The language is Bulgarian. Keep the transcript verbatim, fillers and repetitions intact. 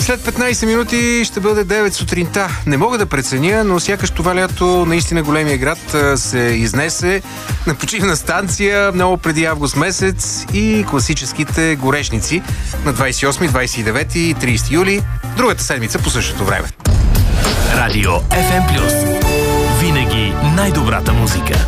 След петнайсет минути ще бъде девет сутринта. Не мога да преценя, но сякаш това лято наистина големия град се изнесе на почивна станция много преди август месец и класическите горешници на двайсет и осми, двайсет и девети и трийсети юли, другата седмица по същото време. Радио Еф Ем Плюс. Винаги най-добрата музика.